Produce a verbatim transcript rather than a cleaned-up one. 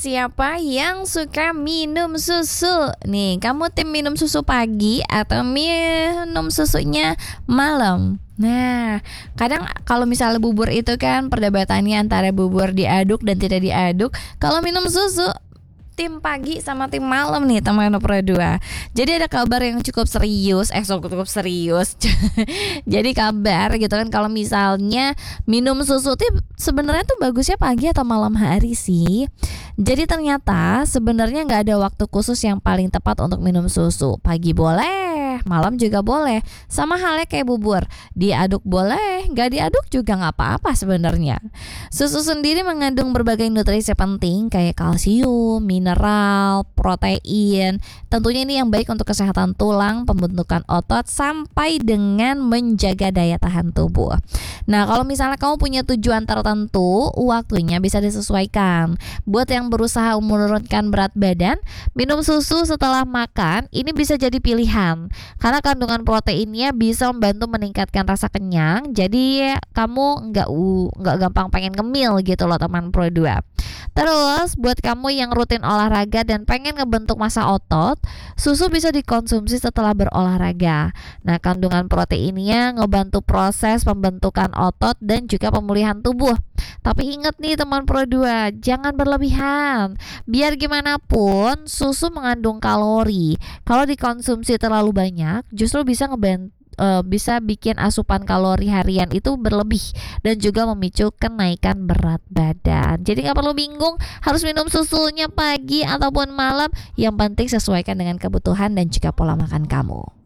siapa yang suka minum susu? Nih, kamu tim minum susu pagi atau minum susunya malam? Nah, kadang kalau misalnya bubur itu kan perdebatannya antara bubur diaduk dan tidak diaduk. Kalau minum susu, tim pagi sama tim malam nih teman Pro dua. Jadi ada kabar yang cukup serius, eh cukup serius. Jadi kabar gitu kan, kalau misalnya minum susu tuh sebenarnya tuh bagusnya pagi atau malam hari sih. Jadi ternyata sebenarnya nggak ada waktu khusus yang paling tepat untuk minum susu. Pagi boleh, malam juga boleh. Sama halnya kayak bubur, diaduk boleh, nggak diaduk juga nggak apa-apa sebenarnya. Susu sendiri mengandung berbagai nutrisi penting kayak kalsium, mineral, protein. Tentunya ini yang baik untuk kesehatan tulang, pembentukan otot, sampai dengan menjaga daya tahan tubuh. Nah, kalau misalnya kamu punya tujuan tertentu, waktunya bisa disesuaikan. Buat yang berusaha menurunkan berat badan, minum susu setelah makan ini bisa jadi pilihan karena kandungan proteinnya bisa membantu meningkatkan rasa kenyang. Jadi kamu nggak nggak gampang pengen ngemil gitu loh teman Pro dua. Terus buat kamu yang rutin olahraga dan pengen ngebentuk massa otot, susu bisa dikonsumsi setelah berolahraga. Nah, kandungan proteinnya ngebantu proses pembentukan otot dan juga pemulihan tubuh. Tapi ingat nih teman Pro dua, jangan berlebihan. Biar gimana pun susu mengandung kalori. Kalau dikonsumsi terlalu banyak, justru bisa ngebantu Uh, bisa bikin asupan kalori harian itu berlebih dan juga memicu kenaikan berat badan. Jadi gak perlu bingung harus minum susunya pagi ataupun malam. Yang penting sesuaikan dengan kebutuhan dan juga pola makan kamu.